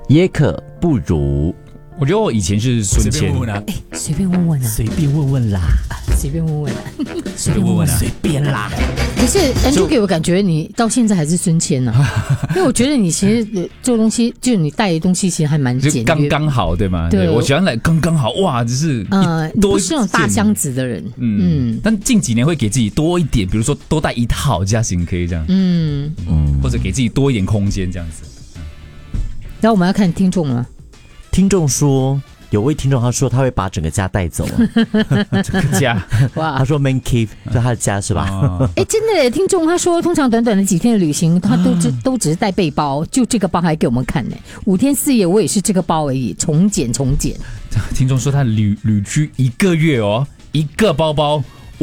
也可不如。 我觉得我以前是孙谦， 随便问问啊， 随便问问啦， 随便问问啊， 随便问问啊， 随便啦。 可是 Andrew 给我感觉你到现在还是孙谦啊，因为我觉得你其实做东西，就你带的东西其实还蛮简约， 刚刚好，对吗？ 对， 我喜欢来刚刚好，哇，就是不是那种大箱子的人， 但近几年会给自己多一点，比如说多带一套家型可以这样，或者给自己多一点空间这样子。 然后我们要看听众了。 听众说，有位听众他说他会把整个家带走整个家， 哇！他说 man cave 就他的家是吧？ 真的耶，听众他说，通常短短的几天的旅行，他都只是带背包，就这个包还给我们看呢。5天4夜，我也是这个包而已，重剪。 听众说他旅居1个月哦，一个包包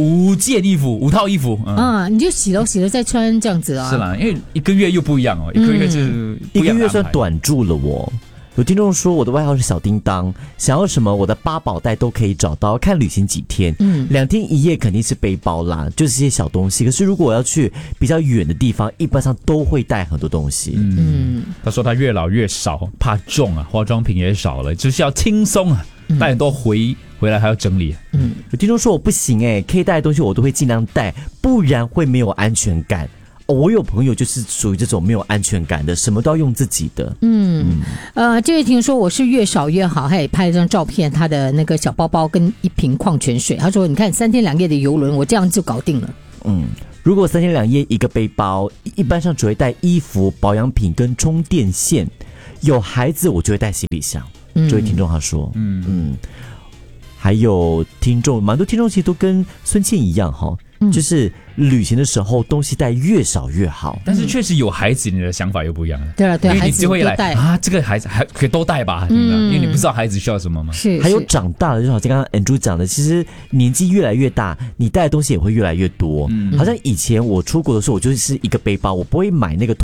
5套衣服， 你就洗了再穿这样子啊。 是啦，因为1个月又不一样哦，1个月是 1个月算短住了我。有听众说我的外号是小叮当，想要什么我的8宝袋都可以找到，看旅行几天，2天1夜肯定是背包啦，就是这些小东西。可是如果我要去比较远的地方，一般上都会带很多东西。 他说他越老越少，怕重啊，化妆品也少了，就是要轻松啊，带很多回来还要整理。 有听众说我不行可以带的东西我都会尽量带，不然会没有安全感。我有朋友就是属于这种没有安全感的，什么都要用自己的。 这位听说我是越少越好，他也拍了张照片，他的那个小包包跟一瓶矿泉水。他说：“你看3天2夜的游轮，我这样就搞定了。” 如果3天2夜一个背包，一般上只会带衣服、保养品跟充电线。有孩子我就会带行李箱。这位听众他说，还有听众，蛮多听众其实都跟孙茜一样哈。就是旅行的时候东西带越少越好， 但是确实有孩子你的想法又不一样了。 对啊， 因为你就会来这个孩子还可以都带吧，因为你不知道孩子需要什么嘛。 是， 还有长大了，就好像刚刚 Andrew 讲的，其实年纪越来越大，你带的东西也会越来越多。好像以前我出国的时候，我就是一个背包，我不会买那个